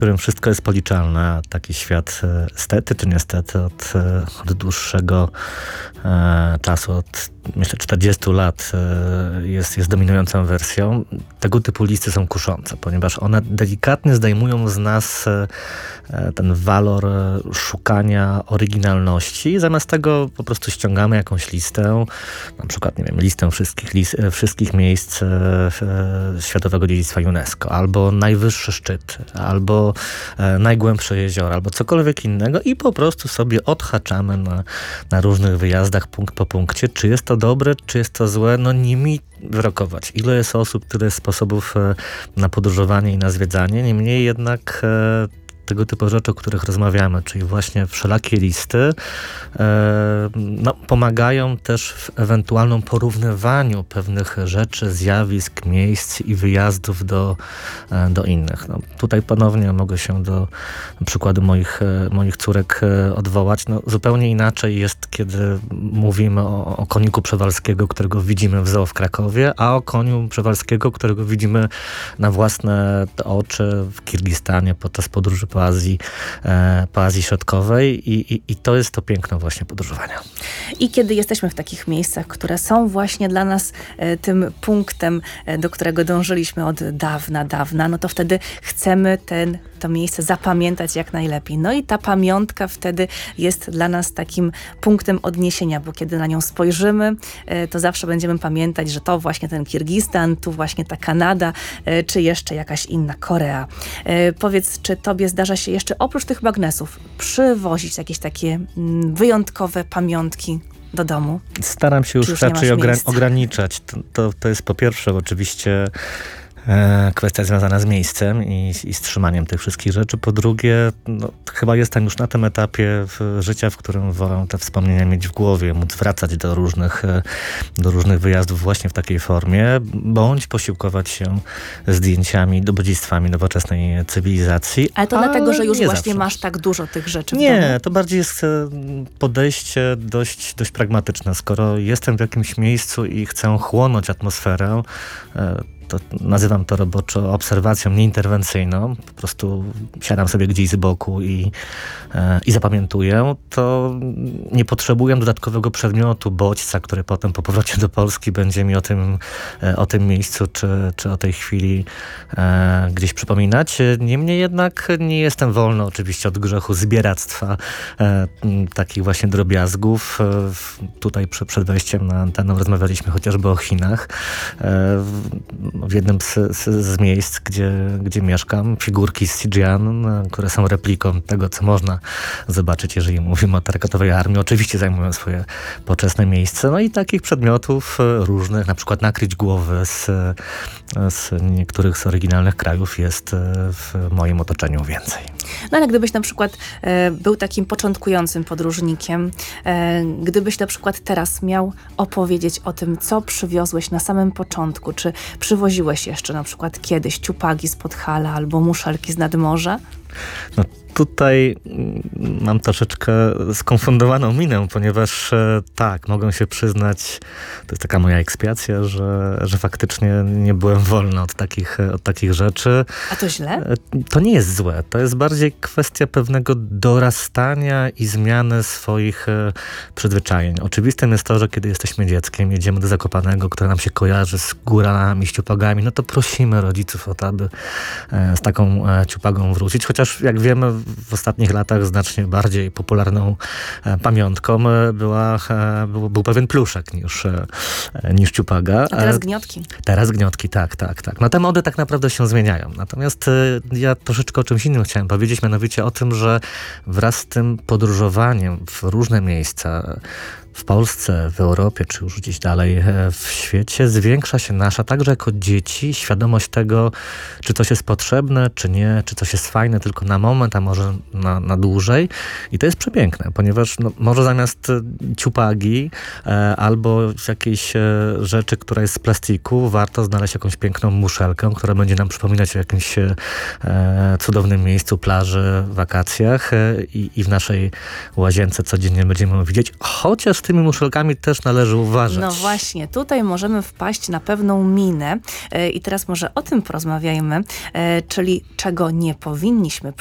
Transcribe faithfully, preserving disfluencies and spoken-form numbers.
którym wszystko jest policzalne, a taki świat stety czy niestety od, od dłuższego e, czasu, od myślę czterdziestu lat e, jest, jest dominującą wersją. Tego typu listy są kuszące, ponieważ one delikatnie zdejmują z nas e, ten walor szukania oryginalności. Zamiast tego po prostu ściągamy jakąś listę, na przykład, nie wiem, listę wszystkich, list, wszystkich miejsc e, Światowego Dziedzictwa UNESCO, albo najwyższy szczyt, albo e, najgłębsze jezioro, albo cokolwiek innego i po prostu sobie odhaczamy na, na różnych wyjazdach punkt po punkcie, czy jest to dobre, czy jest to złe, no nie mi wyrokować. Ile jest osób, tyle jest sposobów e, na podróżowanie i na zwiedzanie, niemniej jednak e, tego typu rzeczy, o których rozmawiamy, czyli właśnie wszelakie listy, e, no, pomagają też w ewentualnym porównywaniu pewnych rzeczy, zjawisk, miejsc i wyjazdów do, e, do innych. No, tutaj ponownie mogę się do przykładu moich, e, moich córek e, odwołać. No, zupełnie inaczej jest, kiedy mówimy o, o koniku Przewalskiego, którego widzimy w zoo w Krakowie, a o koniu Przewalskiego, którego widzimy na własne oczy w Kirgistanie podczas podróży po Azji, e, po Azji Środkowej i, i, i to jest to piękno właśnie podróżowania. I kiedy jesteśmy w takich miejscach, które są właśnie dla nas e, tym punktem, e, do którego dążyliśmy od dawna, dawna, no to wtedy chcemy ten, to miejsce zapamiętać jak najlepiej. No i ta pamiątka wtedy jest dla nas takim punktem odniesienia, bo kiedy na nią spojrzymy, e, to zawsze będziemy pamiętać, że to właśnie ten Kirgistan, tu właśnie ta Kanada, e, czy jeszcze jakaś inna Korea. E, powiedz, czy tobie zdarza się jeszcze oprócz tych magnesów przywozić jakieś takie mm, wyjątkowe pamiątki do domu? Staram się już, już raczej ogra- ograniczać. To, to, to jest po pierwsze oczywiście e, kwestia związana z miejscem i, i z trzymaniem tych wszystkich rzeczy. Po drugie, no, chyba jestem już na tym etapie w, życia, w którym wolę te wspomnienia mieć w głowie, móc wracać do różnych, do różnych wyjazdów właśnie w takiej formie, bądź posiłkować się zdjęciami, dobrodziejstwami nowoczesnej cywilizacji. Ale to ale dlatego, że już właśnie zawsze masz tak dużo tych rzeczy w Nie, domu? to bardziej jest podejście dość, dość pragmatyczne. Skoro jestem w jakimś miejscu i chcę chłonąć atmosferę, to nazywam to roboczo obserwacją nieinterwencyjną, po prostu siadam sobie gdzieś z boku i, e, i zapamiętuję, to nie potrzebuję dodatkowego przedmiotu, bodźca, który potem po powrocie do Polski będzie mi o tym, e, o tym miejscu czy, czy o tej chwili e, gdzieś przypominać. Niemniej jednak nie jestem wolny oczywiście od grzechu zbieractwa e, takich właśnie drobiazgów. E, tutaj przy, przed wejściem na antenę rozmawialiśmy chociażby o Chinach. E, w jednym z, z, z miejsc, gdzie, gdzie mieszkam, figurki z Xi'an, które są repliką tego, co można zobaczyć, jeżeli mówimy o terrakotowej armii. Oczywiście zajmują swoje poczesne miejsce. No i takich przedmiotów różnych, na przykład nakryć głowy z, z niektórych z oryginalnych krajów jest w moim otoczeniu więcej. No ale gdybyś na przykład e, był takim początkującym podróżnikiem, e, gdybyś na przykład teraz miał opowiedzieć o tym, co przywiozłeś na samym początku, czy przywoziłeś jeszcze na przykład kiedyś ciupagi z Podhala albo muszelki z nadmorza? No tutaj mam troszeczkę skonfundowaną minę, ponieważ e, tak, mogę się przyznać, to jest taka moja ekspiacja, że, że faktycznie nie byłem wolny od takich, od takich rzeczy. A to źle? E, to nie jest złe. To jest bardziej kwestia pewnego dorastania i zmiany swoich e, przyzwyczajeń. Oczywistym jest to, że kiedy jesteśmy dzieckiem, jedziemy do Zakopanego, które nam się kojarzy z górami, z ciupagami, no to prosimy rodziców o to, aby e, z taką e, ciupagą wrócić. Chociaż jak wiemy, w ostatnich latach znacznie bardziej popularną e, pamiątką e, była, e, był, był pewien pluszek niż, e, niż ciupaga. A teraz gniotki. Teraz gniotki, tak, tak, tak. No te mody tak naprawdę się zmieniają. Natomiast e, ja troszeczkę o czymś innym chciałem powiedzieć, mianowicie o tym, że wraz z tym podróżowaniem w różne miejsca, w Polsce, w Europie, czy już gdzieś dalej w świecie, zwiększa się nasza, także jako dzieci, świadomość tego, czy coś jest potrzebne, czy nie, czy coś jest fajne tylko na moment, a może na, na dłużej. I to jest przepiękne, ponieważ no, może zamiast ciupagi e, albo jakiejś e, rzeczy, która jest z plastiku, warto znaleźć jakąś piękną muszelkę, która będzie nam przypominać o jakimś e, cudownym miejscu, plaży, wakacjach e, i, i w naszej łazience codziennie będziemy ją widzieć, chociaż z tymi muszelkami też należy uważać. No właśnie, tutaj możemy wpaść na pewną minę e, i teraz może o tym porozmawiajmy, e, czyli czego nie powinniśmy